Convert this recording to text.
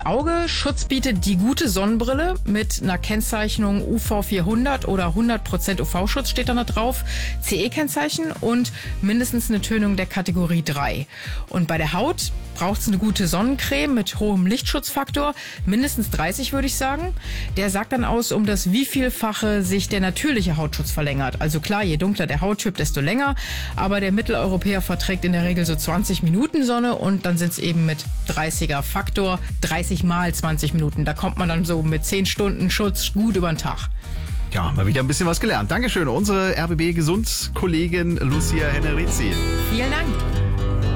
Auge. Schutz bietet die gute Sonnenbrille mit einer Kennzeichnung UV 400 oder 100% UV-Schutz steht da drauf, CE-Kennzeichen und mindestens eine Tönung der Kategorie 3. Und bei der Haut braucht es eine gute Sonnencreme mit hohem Lichtschutzfaktor, mindestens 30 würde ich sagen. Der sagt dann aus, um das wievielfache sich der natürliche Hautschutz verlängert. Also klar, je dunkler der Hauttyp, desto länger, aber der Mitteleuropäer verträgt in der Regel so 20 Minuten Sonne und dann sind es eben mit 30er Faktor 30 mal 20 Minuten. Da kommt man dann so mit 10 Stunden Schutz gut über den Tag. Ja, mal wieder ein bisschen was gelernt. Dankeschön, unsere RBB-Gesundkollegin Lucia Hennerizzi. Vielen Dank.